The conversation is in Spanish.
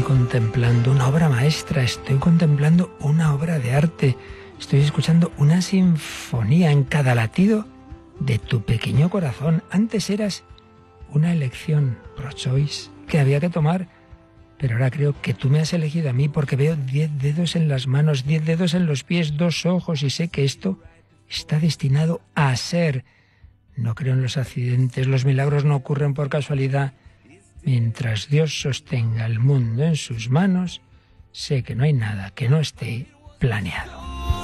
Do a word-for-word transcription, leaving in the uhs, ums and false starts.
contemplando una obra maestra, estoy contemplando una obra de arte, estoy escuchando una sinfonía en cada latido de tu pequeño corazón. Antes eras una elección, pro choice, que había que tomar, pero ahora creo que tú me has elegido a mí porque veo diez dedos en las manos, diez dedos en los pies, dos ojos y sé que esto está destinado a ser. No creo en los accidentes, los milagros no ocurren por casualidad. Mientras Dios sostenga el mundo en sus manos, sé que no hay nada que no esté planeado.